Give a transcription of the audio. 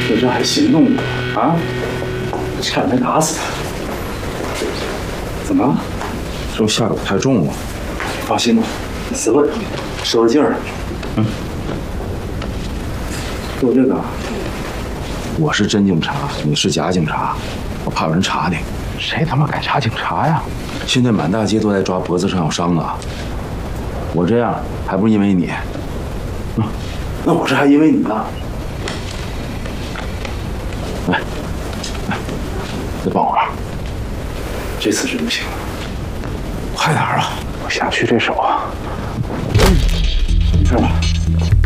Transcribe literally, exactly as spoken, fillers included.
我这还行动呢啊！差点没打死他。怎么了？ 是不是下手太重了？ 放心吧，死稳，使了劲儿。嗯。就这个。 我是真警察，你是假警察，我怕有人查你。 谁他妈敢查警察呀？ 现在满大街都在抓脖子上有伤的。我这样还不是因为你？ 嗯，那我这还因为你呢。 来，来，再帮我玩。 这次真不行了。 快点啊！ 我下去这手啊。